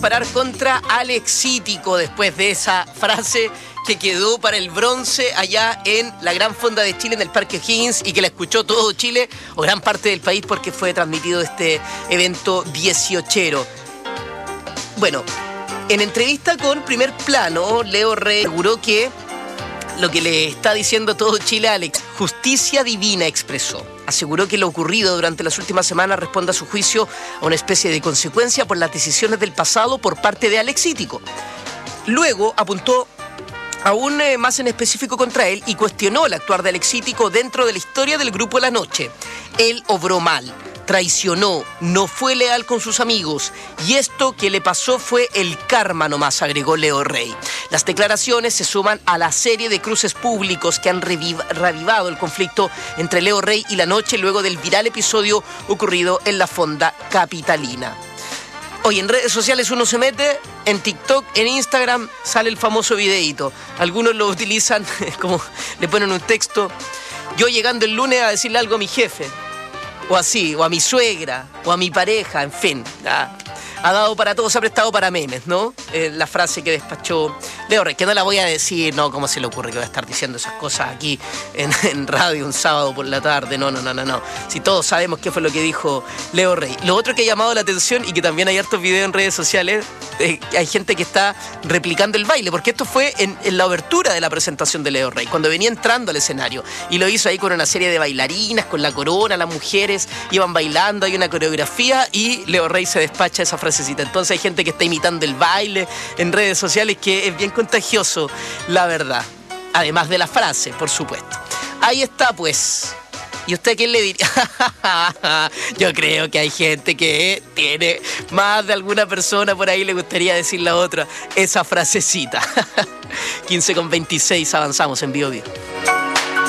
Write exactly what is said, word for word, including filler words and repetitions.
parar contra Alexítico después de esa frase que quedó para el bronce allá en la Gran Fonda de Chile, en el Parque O'Higgins, y que la escuchó todo Chile o gran parte del país porque fue transmitido este evento dieciochero. Bueno, en entrevista con Primer Plano, Leo Rey aseguró que lo que le está diciendo todo Chile a Alex, justicia divina, expresó. Aseguró que lo ocurrido durante las últimas semanas responde a su juicio a una especie de consecuencia por las decisiones del pasado por parte de Alexítico. Luego apuntó aún eh, más en específico contra él y cuestionó el actuar de Alexítico dentro de la historia del Grupo La Noche. Él obró mal, traicionó, no fue leal con sus amigos y esto que le pasó fue el karma nomás, agregó Leo Rey. Las declaraciones se suman a la serie de cruces públicos que han reviv- revivado el conflicto entre Leo Rey y La Noche luego del viral episodio ocurrido en la Fonda capitalina. Hoy en redes sociales uno se mete, en TikTok, en Instagram, sale el famoso videíto. Algunos lo utilizan como le ponen un texto, yo llegando el lunes a decirle algo a mi jefe. O así, o a mi suegra, o a mi pareja, en fin. Ha, ha dado para todo, se ha prestado para memes, ¿no? Eh, la frase que despachó Leo Rey, que no la voy a decir, no, ¿cómo se le ocurre que voy a estar diciendo esas cosas aquí en, en radio un sábado por la tarde? No, no, no, no, no. Si todos sabemos qué fue lo que dijo Leo Rey. Lo otro que ha llamado la atención y que también hay hartos videos en redes sociales, eh, hay gente que está replicando el baile, porque esto fue en, en la obertura de la presentación de Leo Rey, cuando venía entrando al escenario, y lo hizo ahí con una serie de bailarinas, con la corona, las mujeres iban bailando, hay una coreografía y Leo Rey se despacha esa frasecita. Entonces hay gente que está imitando el baile en redes sociales, que es bien contagioso, la verdad. Además de la frase, por supuesto. Ahí está, pues. ¿Y usted quién le diría? Yo creo que hay gente que tiene más de alguna persona por ahí, le gustaría decir la otra, esa frasecita. quince con veintiséis, avanzamos en Bio Bio.